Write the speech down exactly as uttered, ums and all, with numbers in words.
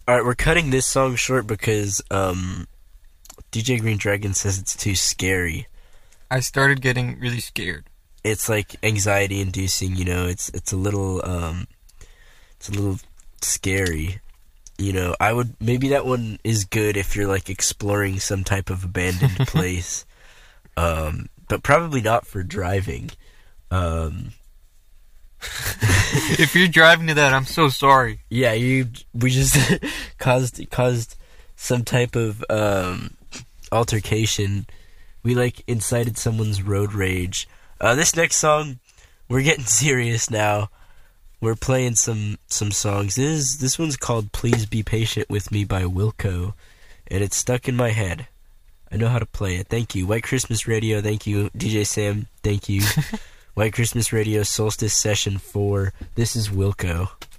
All right, we're cutting this song short because um, D J Green Dragon says it's too scary. I started getting really scared. It's like anxiety inducing, you know. It's it's a little um, it's a little scary. You know, I would maybe that one is good if you're like exploring some type of abandoned place, um, but probably not for driving. Um, If you're driving to that, I'm so sorry. Yeah, you. We just caused caused some type of um, altercation. We like incited someone's road rage. Uh, this next song, we're getting serious now. We're playing some some songs. This is, this one's called "Please Be Patient with Me" by Wilco, and it's stuck in my head. I know how to play it. Thank you, White Christmas Radio. Thank you, D J Sam. Thank you. White Christmas Radio Solstice Session four. This is Wilco.